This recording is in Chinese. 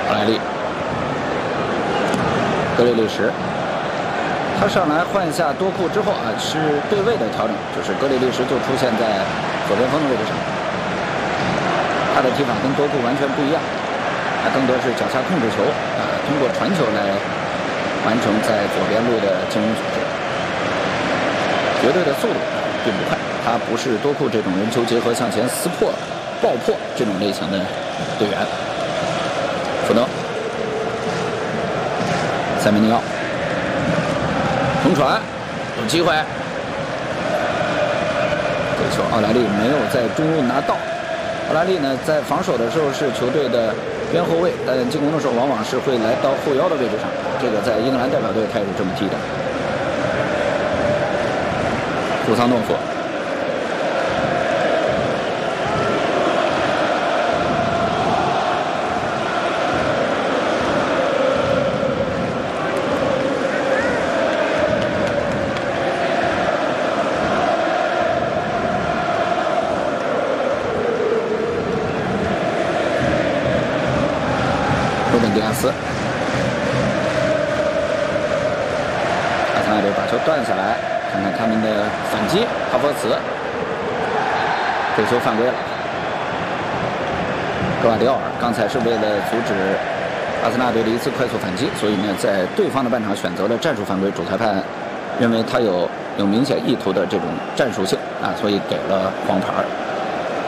奥莱利、格里利什，他上来换下多库之后啊，是对位的调整，就是格里利什就出现在左边锋的位置上，他的踢法跟多库完全不一样，他更多是脚下控制球啊，通过传球来完成在左边路的进攻组织，绝对的速度并不快，他不是多库这种人球结合向前撕破、爆破这种类型的队员。福德、塞梅尼奥横传有机会，这球奥莱利没有在中路拿到。奥莱利呢，在防守的时候是球队的边后卫，但进攻的时候往往是会来到后腰的位置上。这个在英格兰代表队他也是这么踢的。库桑诺夫。迪亚斯，阿森纳队把球断下来，看看他们的反击。哈弗茨，这球犯规了。格瓦迪奥尔刚才是为了阻止阿森纳队的一次快速反击，所以呢，在对方的半场选择了战术犯规。主裁判认为他有明显意图的这种战术性啊，所以给了黄牌。